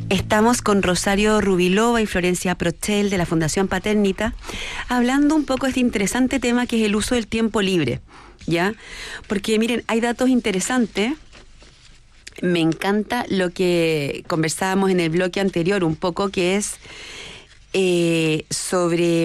Estamos con Rosario Rubilova y Florencia Prochel de la Fundación Paternita, hablando un poco de este interesante tema que es el uso del tiempo libre, ¿ya? Porque miren, hay datos interesantes. Me encanta lo que conversábamos en el bloque anterior un poco, que es sobre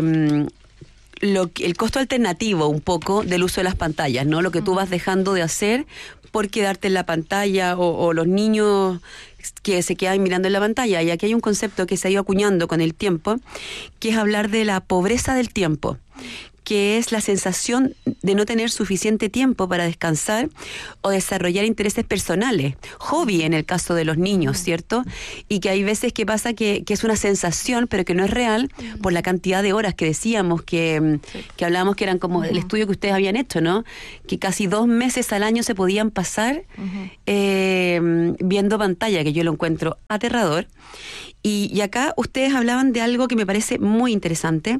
el costo alternativo un poco del uso de las pantallas, ¿no? Lo que tú vas dejando de hacer por quedarte en la pantalla o los niños que se quedan mirando en la pantalla. Y aquí hay un concepto que se ha ido acuñando con el tiempo, que es hablar de la pobreza del tiempo, que es la sensación de no tener suficiente tiempo para descansar o desarrollar intereses personales, hobby en el caso de los niños, ¿cierto? Y que hay veces que pasa que es una sensación, pero que no es real por la cantidad de horas que decíamos, que hablábamos que eran como el estudio que ustedes habían hecho, ¿no? Que casi 2 meses al año se podían pasar viendo pantalla, que yo lo encuentro aterrador. Y acá ustedes hablaban de algo que me parece muy interesante,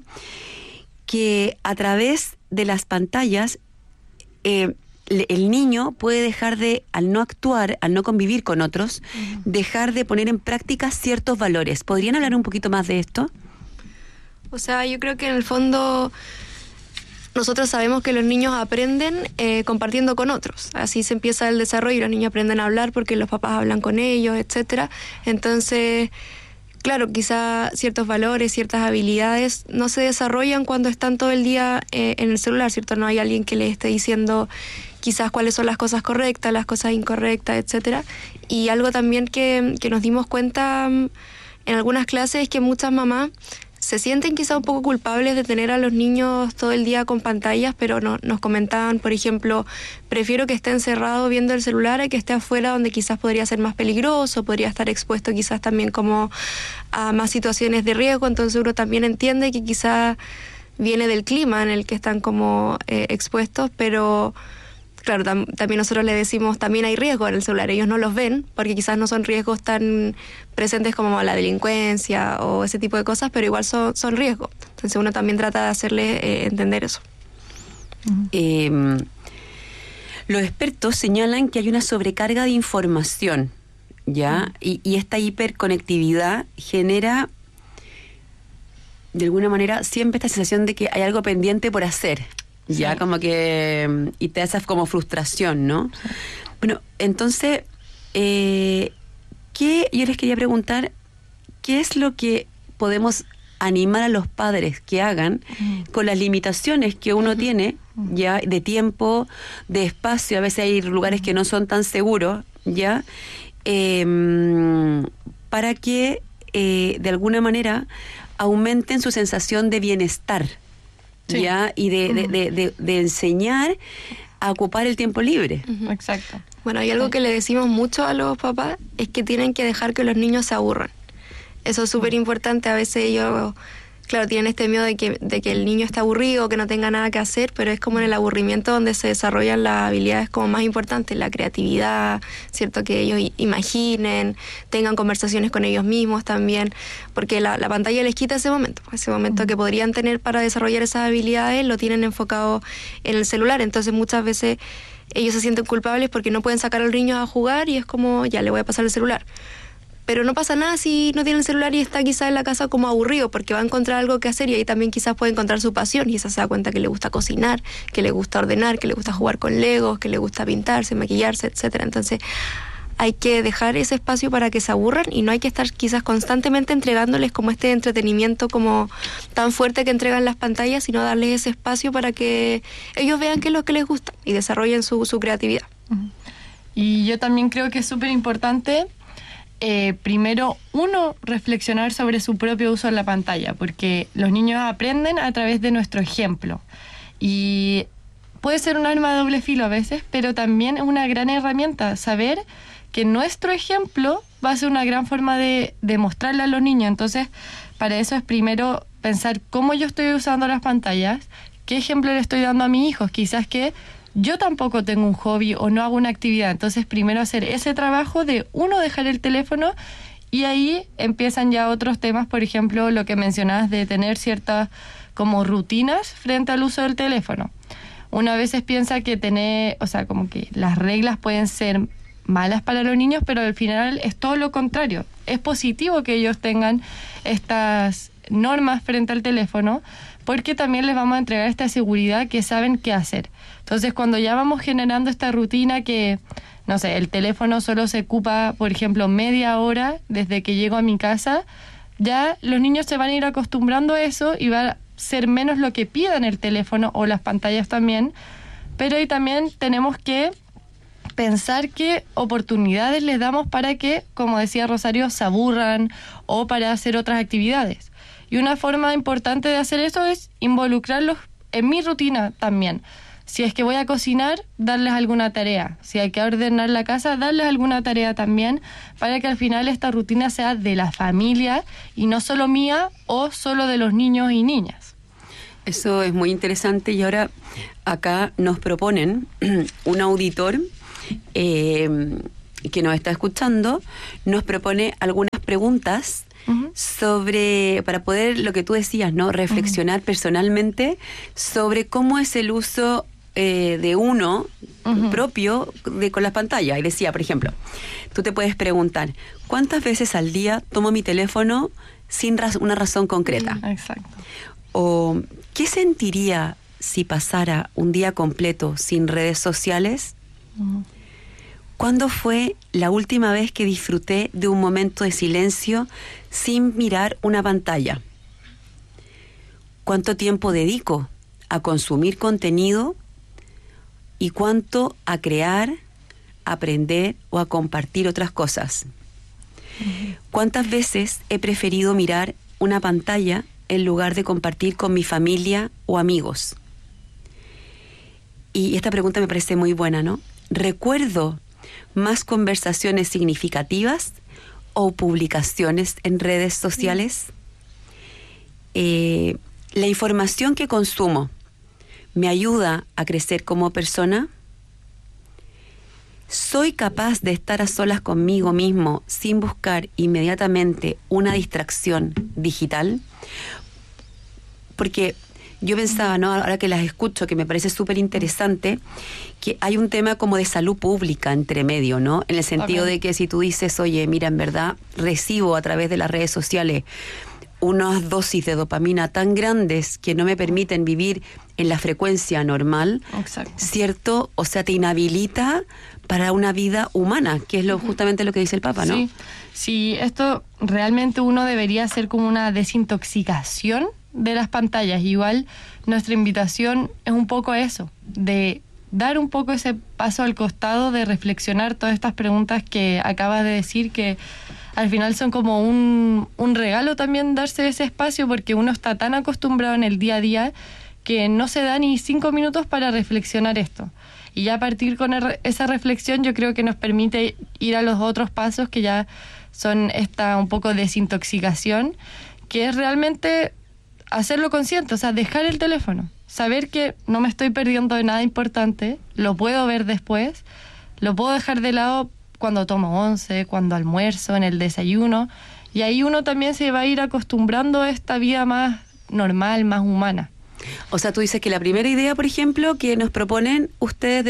que a través de las pantallas el niño puede dejar de, al no actuar, al no convivir con otros, dejar de poner en práctica ciertos valores. ¿Podrían hablar un poquito más de esto? O sea, yo creo que en el fondo nosotros sabemos que los niños aprenden compartiendo con otros. Así se empieza el desarrollo, los niños aprenden a hablar porque los papás hablan con ellos, etcétera. Entonces, claro, quizá ciertos valores, ciertas habilidades no se desarrollan cuando están todo el día en el celular, ¿cierto? No hay alguien que les esté diciendo quizás cuáles son las cosas correctas, las cosas incorrectas, etcétera. Y algo también que nos dimos cuenta en algunas clases es que muchas mamás se sienten quizá un poco culpables de tener a los niños todo el día con pantallas, pero nos comentaban, por ejemplo, prefiero que esté encerrado viendo el celular a que esté afuera, donde quizás podría ser más peligroso, podría estar expuesto quizás también como a más situaciones de riesgo. Entonces uno también entiende que quizás viene del clima en el que están como expuestos, pero claro, también nosotros le decimos, también hay riesgo en el celular. Ellos no los ven porque quizás no son riesgos tan presentes como la delincuencia o ese tipo de cosas, pero igual son riesgos. Entonces uno también trata de hacerle entender eso. Los expertos señalan que hay una sobrecarga de información, ¿ya? Y esta hiperconectividad genera, de alguna manera, siempre esta sensación de que hay algo pendiente por hacer. Ya, sí. Como que, y te hace como frustración, ¿no? Sí. Bueno, entonces, yo les quería preguntar, ¿qué es lo que podemos animar a los padres que hagan con las limitaciones que uno tiene, ya, de tiempo, de espacio? A veces hay lugares que no son tan seguros, ya, para que, de alguna manera, aumenten su sensación de bienestar. Sí. ¿Ya? Y de enseñar a ocupar el tiempo libre. Exacto. Bueno, hay algo que le decimos mucho a los papás, es que tienen que dejar que los niños se aburran. Eso es súper importante. A veces ellos, claro, tienen este miedo de que el niño está aburrido, que no tenga nada que hacer, pero es como en el aburrimiento donde se desarrollan las habilidades como más importantes, la creatividad, ¿cierto? Que ellos imaginen, tengan conversaciones con ellos mismos también, porque la pantalla les quita ese momento que podrían tener para desarrollar esas habilidades, lo tienen enfocado en el celular. Entonces muchas veces ellos se sienten culpables porque no pueden sacar al niño a jugar y es como, ya le voy a pasar el celular. Pero no pasa nada si no tiene el celular y está quizás en la casa como aburrido, porque va a encontrar algo que hacer y ahí también quizás puede encontrar su pasión. Quizás se da cuenta que le gusta cocinar, que le gusta ordenar, que le gusta jugar con legos, que le gusta pintarse, maquillarse, etcétera. Entonces hay que dejar ese espacio para que se aburran y no hay que estar quizás constantemente entregándoles como este entretenimiento como tan fuerte que entregan las pantallas, sino darles ese espacio para que ellos vean qué es lo que les gusta y desarrollen su creatividad. Y yo también creo que es súper importante primero, reflexionar sobre su propio uso en la pantalla, porque los niños aprenden a través de nuestro ejemplo. Y puede ser un arma de doble filo a veces, pero también es una gran herramienta saber que nuestro ejemplo va a ser una gran forma de mostrarle a los niños. Entonces, para eso es primero pensar cómo yo estoy usando las pantallas, qué ejemplo le estoy dando a mis hijos. Quizás que yo tampoco tengo un hobby o no hago una actividad. Entonces, primero hacer ese trabajo de dejar el teléfono y ahí empiezan ya otros temas, por ejemplo, lo que mencionabas de tener ciertas como rutinas frente al uso del teléfono. Uno a veces piensa que como que las reglas pueden ser malas para los niños, pero al final es todo lo contrario. Es positivo que ellos tengan estas normas frente al teléfono, porque también les vamos a entregar esta seguridad que saben qué hacer. Entonces, cuando ya vamos generando esta rutina que, no sé, el teléfono solo se ocupa, por ejemplo, media hora desde que llego a mi casa, ya los niños se van a ir acostumbrando a eso y va a ser menos lo que pidan el teléfono o las pantallas también, pero ahí también tenemos que pensar qué oportunidades les damos para que, como decía Rosario, se aburran o para hacer otras actividades. Y una forma importante de hacer eso es involucrarlos en mi rutina también. Si es que voy a cocinar, darles alguna tarea. Si hay que ordenar la casa, darles alguna tarea también, para que al final esta rutina sea de la familia y no solo mía o solo de los niños y niñas. Eso es muy interesante, y ahora acá nos proponen un auditor que nos está escuchando, nos propone algunas preguntas sobre, para poder, lo que tú decías, ¿no? Reflexionar personalmente sobre cómo es el uso de uno propio con las pantallas. Y decía, por ejemplo, tú te puedes preguntar, ¿cuántas veces al día tomo mi teléfono sin una razón concreta? Exacto. O, ¿qué sentiría si pasara un día completo sin redes sociales? ¿Cuándo fue la última vez que disfruté de un momento de silencio sin mirar una pantalla? ¿Cuánto tiempo dedico a consumir contenido y cuánto a crear, aprender o a compartir otras cosas? ¿Cuántas veces he preferido mirar una pantalla en lugar de compartir con mi familia o amigos? Y esta pregunta me parece muy buena, ¿no? ¿Recuerdo más conversaciones significativas o publicaciones en redes sociales? ¿La información que consumo me ayuda a crecer como persona? ¿Soy capaz de estar a solas conmigo mismo sin buscar inmediatamente una distracción digital? Porque yo pensaba, ¿no? Ahora que las escucho, que me parece súper interesante, que hay un tema como de salud pública entre medio, ¿no? En el sentido de que si tú dices, oye, mira, en verdad recibo a través de las redes sociales unas dosis de dopamina tan grandes que no me permiten vivir en la frecuencia normal, ¿cierto? O sea, te inhabilita para una vida humana, que es justamente lo que dice el Papa, ¿no? Sí, esto realmente uno debería hacer como una desintoxicación de las pantallas. Igual nuestra invitación es un poco eso, de dar un poco ese paso al costado, de reflexionar todas estas preguntas que acabas de decir, que al final son como un regalo también darse ese espacio, porque uno está tan acostumbrado en el día a día que no se da ni 5 minutos para reflexionar esto. Y ya a partir con esa reflexión yo creo que nos permite ir a los otros pasos que ya son esta un poco desintoxicación, que es realmente hacerlo consciente, o sea, dejar el teléfono, saber que no me estoy perdiendo de nada importante, lo puedo ver después, lo puedo dejar de lado cuando tomo once, cuando almuerzo, en el desayuno, y ahí uno también se va a ir acostumbrando a esta vida más normal, más humana. O sea, tú dices que la primera idea, por ejemplo, que nos proponen ustedes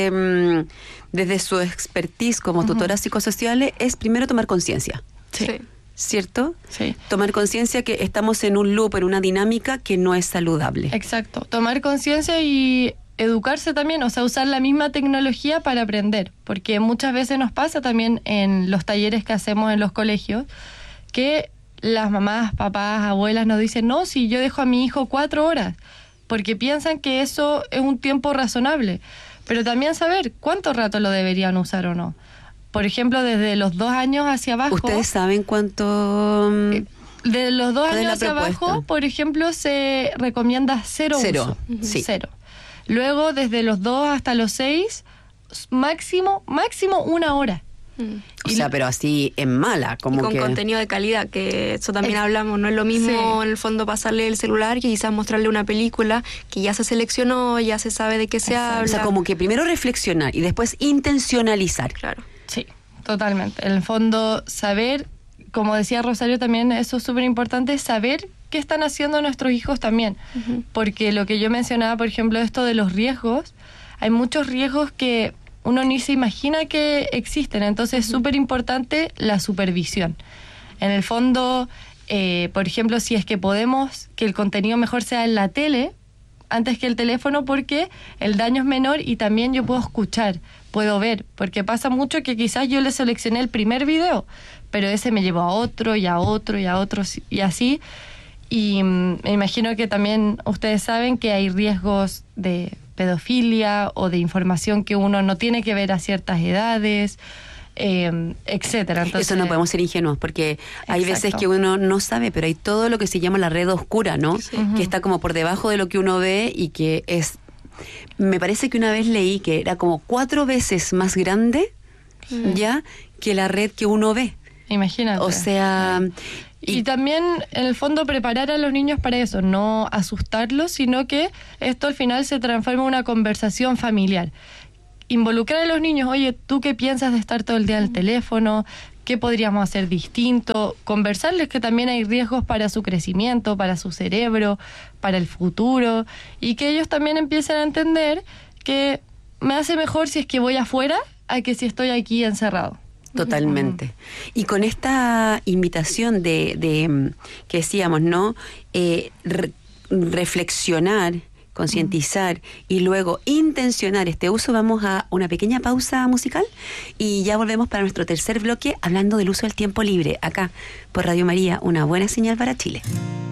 desde su expertise como tutoras psicosociales, es primero tomar conciencia. Sí. ¿Cierto? Sí. Tomar conciencia que estamos en un loop, en una dinámica que no es saludable. Exacto. Tomar conciencia y educarse también, o sea, usar la misma tecnología para aprender, porque muchas veces nos pasa también en los talleres que hacemos en los colegios, que las mamás, papás, abuelas nos dicen, no, si yo dejo a mi hijo 4 horas, porque piensan que eso es un tiempo razonable, pero también saber cuánto rato lo deberían usar o no. Por ejemplo, desde los 2 años hacia abajo... ¿Ustedes saben cuánto...? De los 2 años hacia abajo, por ejemplo, se recomienda 0 uso. Sí. 0. Luego, desde los 2 hasta los 6, máximo 1 hora. O sea, pero así en mala, como y con que... contenido de calidad, que eso también hablamos, no es lo mismo en el fondo pasarle el celular que quizás mostrarle una película que ya se seleccionó, ya se sabe de qué se habla. O sea, como que primero reflexionar y después intencionalizar. Claro. Sí, totalmente. En el fondo, saber, como decía Rosario también, eso es súper importante, saber qué están haciendo nuestros hijos también. Porque lo que yo mencionaba, por ejemplo, esto de los riesgos, hay muchos riesgos que uno ni se imagina que existen. Entonces es súper importante la supervisión. En el fondo, por ejemplo, si es que podemos que el contenido mejor sea en la tele antes que el teléfono, porque el daño es menor y también yo puedo escuchar, puedo ver, porque pasa mucho que quizás yo le seleccioné el primer video, pero ese me llevó a otro y a otro y a otro y así. Y me imagino que también ustedes saben que hay riesgos de pedofilia o de información que uno no tiene que ver a ciertas edades, etcétera. Entonces, eso no podemos ser ingenuos, porque hay veces que uno no sabe, pero hay todo lo que se llama la red oscura, ¿no? Sí. Que está como por debajo de lo que uno ve y que es... Me parece que una vez leí que era como 4 veces más grande, ya, que la red que uno ve. Imagínate. O sea... Y también, en el fondo, preparar a los niños para eso, no asustarlos, sino que esto al final se transforma en una conversación familiar. Involucrar a los niños, oye, ¿tú qué piensas de estar todo el día en el teléfono? ¿Qué podríamos hacer distinto? Conversarles que también hay riesgos para su crecimiento, para su cerebro, para el futuro, y que ellos también empiecen a entender que me hace mejor si es que voy afuera a que si estoy aquí encerrado. Totalmente. Y con esta invitación de que decíamos, ¿no? Reflexionar, concientizar y luego intencionar este uso, vamos a una pequeña pausa musical y ya volvemos para nuestro tercer bloque hablando del uso del tiempo libre, acá por Radio María, una buena señal para Chile.